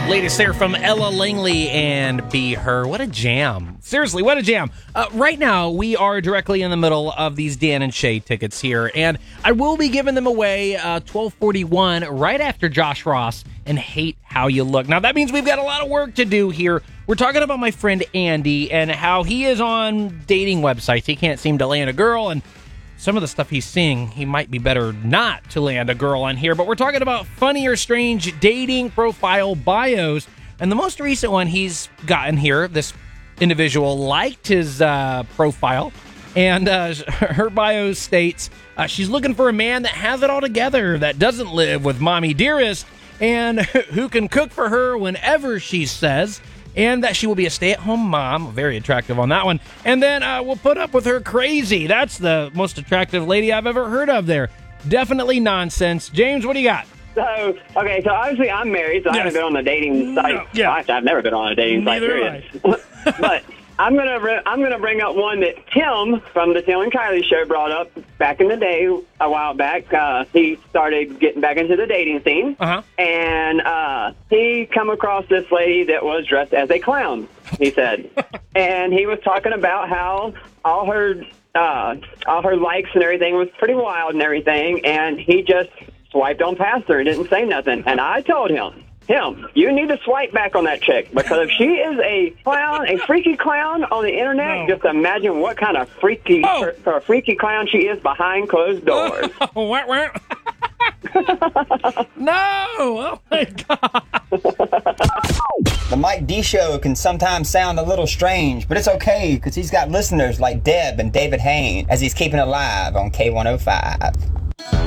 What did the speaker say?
Latest there from Ella Langley and Be Her. What a jam. Seriously, what a jam. Right now, we are directly in the middle of these Dan and Shay tickets here, and I will be giving them away 12:41 right after Josh Ross and Hate How You Look. Now, that means we've got a lot of work to do here. We're talking about my friend Andy and how he is on dating websites. He can't seem to land a girl, and some of the stuff he's seeing, he might be better not to land a girl on here. But we're talking about funny or strange dating profile bios. And the most recent one he's gotten here, this individual liked his profile. And her bio states she's looking for a man that has it all together, that doesn't live with mommy dearest, and who can cook for her whenever she says, and that she will be a stay-at-home mom. Very attractive on that one. And then we'll put up with her crazy. That's the most attractive lady I've ever heard of there. Definitely nonsense. James, what do you got? So obviously I'm married, so I haven't been on a dating site. No, yeah. Gosh, I've never been on a dating site, period. But I'm gonna bring up one that Tim from the Tim and Kylie show brought up back in the day, a while back. He started getting back into the dating scene, and he come across this lady that was dressed as a clown, he said. And he was talking about how all her likes and everything was pretty wild and everything, and he just swiped on past her and didn't say nothing. And I told him, you need to swipe back on that chick, because if she is a clown, a freaky clown on the internet, just imagine what kind of freaky clown she is behind closed doors. No! Oh, my God. The Mike D Show can sometimes sound a little strange, but it's okay, because he's got listeners like Deb and David Hain, as he's keeping it alive on K105.